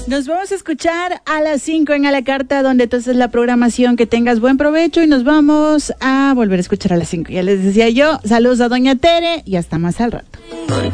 Nos vamos a escuchar a las 5 en A la Carta, donde entonces la programación, que tengas buen provecho y nos vamos a volver a escuchar a las 5. Ya les decía yo, saludos a doña Tere y hasta más al rato.